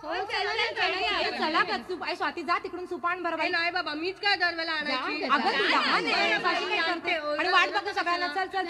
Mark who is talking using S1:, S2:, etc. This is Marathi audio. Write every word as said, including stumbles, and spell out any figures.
S1: चला का तू स्वाती जा तिकडून सुपान बरोबर.
S2: नाही बाबा मीच काय दरवेळेला आणायची.
S1: अगं तू लहान आहे आणि वाट बघू सगळ्यांना. चल चल